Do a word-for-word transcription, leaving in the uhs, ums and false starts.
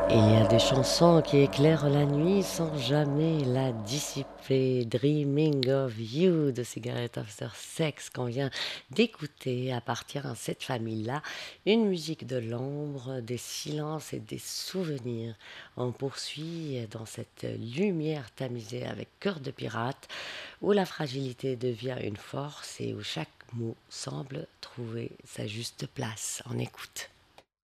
Il y a des chansons qui éclairent la nuit sans jamais la dissiper. Dreaming of You de Cigarette After Sex qu'on vient d'écouter appartient à cette famille-là. Une musique de l'ombre, des silences et des souvenirs. On poursuit dans cette lumière tamisée avec cœur de pirate où la fragilité devient une force et où chaque mot semble trouver sa juste place. On écoute.